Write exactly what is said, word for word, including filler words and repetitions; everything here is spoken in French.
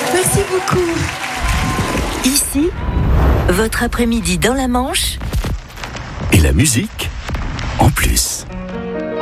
Merci beaucoup. Ici, votre après-midi dans la Manche. Et la musique en plus.